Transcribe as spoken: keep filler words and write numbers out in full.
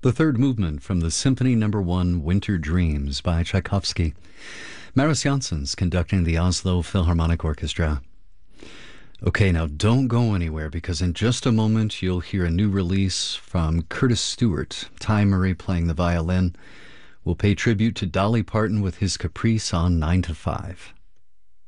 The third movement from the Symphony Number One, Winter Dreams by Tchaikovsky. Maris Janssens conducting the Oslo Philharmonic Orchestra. Okay, now don't go anywhere, because in just a moment you'll hear a new release from Curtis Stewart. Ty Murray playing the violin. We'll pay tribute to Dolly Parton with his Caprice on nine to five.